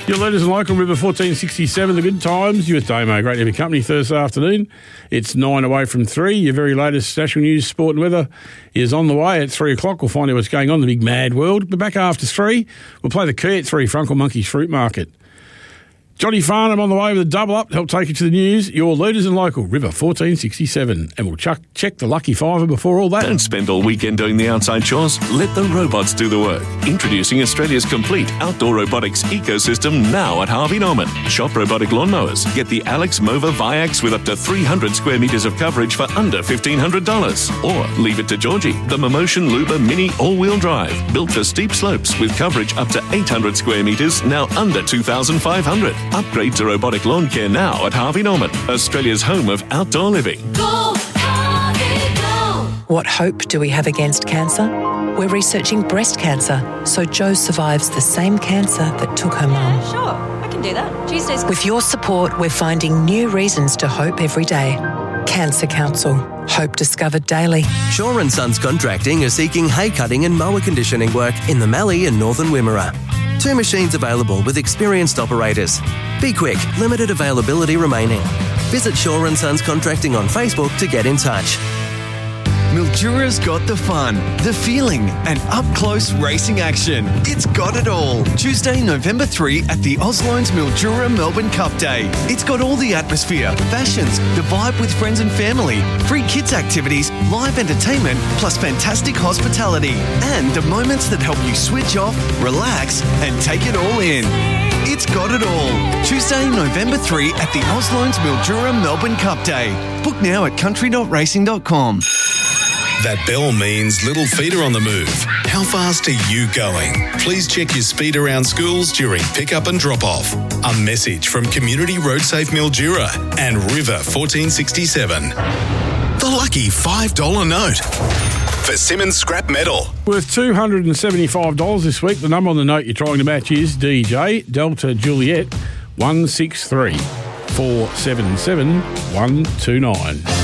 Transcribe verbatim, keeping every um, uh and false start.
Your leaders in local River fourteen sixty-seven, the good times. You with Damo. Great to have your company Thursday afternoon. It's nine away from three. Your very latest national news, sport and weather is on the way at three o'clock. We'll find out what's going on in the big mad world. But back after three, we'll play the key at three, Frunkle Monkey's Fruit Market. Johnny Farnham on the way with a double up to help take you to the news. Your leaders in local, River fourteen sixty-seven. And we'll chuck, check the lucky fiver before all that. Don't spend all weekend doing the outside chores. Let the robots do the work. Introducing Australia's complete outdoor robotics ecosystem now at Harvey Norman. Shop robotic lawnmowers. Get the Alex Mova Viax with up to three hundred square metres of coverage for under fifteen hundred dollars. Or leave it to Georgie, the Momotion Luba Mini all-wheel drive. Built for steep slopes with coverage up to eight hundred square metres, now under two thousand five hundred. Upgrade to robotic lawn care now at Harvey Norman, Australia's home of outdoor living. Go, Harvey, go! What hope do we have against cancer? We're researching breast cancer, so Jo survives the same cancer that took her mum. Sure, I can do that. Tuesdays. With your support, we're finding new reasons to hope every day. Cancer Council. Hope discovered daily. Shaw and Sons Contracting are seeking hay cutting and mower conditioning work in the Mallee and Northern Wimmera. Two machines available with experienced operators. Be quick, limited availability remaining. Visit Shaw and Sons Contracting on Facebook to get in touch. Mildura's got the fun, the feeling, and up-close racing action. It's got it all. Tuesday, November third at the Oslones Mildura Melbourne Cup Day. It's got all the atmosphere, fashions, the vibe with friends and family, free kids activities, live entertainment, plus fantastic hospitality, and the moments that help you switch off, relax, and take it all in. It's got it all. Tuesday, November third at the Oslones Mildura Melbourne Cup Day. Book now at country dot racing dot com. That bell means little feet are on the move. How fast are you going? Please check your speed around schools during pick-up and drop-off. A message from Community Road Safe Mildura and River fourteen sixty-seven. The lucky five dollar note for Simmons Scrap Metal. Worth two hundred seventy-five dollars this week. The number on the note you're trying to match is D J Delta Juliet one six three four seven seven one two nine.